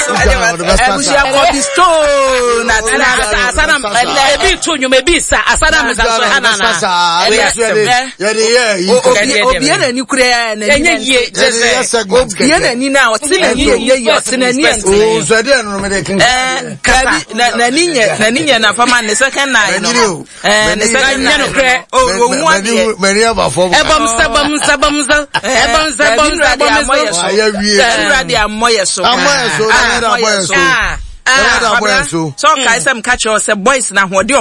Ebusia Kobi Stone asana ebi tunyu mebi sa asana mesa so hanana obi na ni kure na enye ye obi na ni na otina ni ye otina ni enti so dey no me dey kin na ninye na fama ne second night no ne second night no kure owu ade many of for ebom so kai some catch us boys na hode